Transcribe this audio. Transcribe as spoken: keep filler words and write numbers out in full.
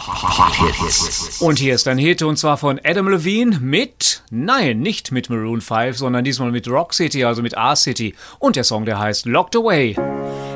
Und hier ist ein Hit, und zwar von Adam Levine mit, nein, nicht mit Maroon fünf, sondern diesmal mit Rock City, also mit R-City. Und der Song, der heißt Locked Away.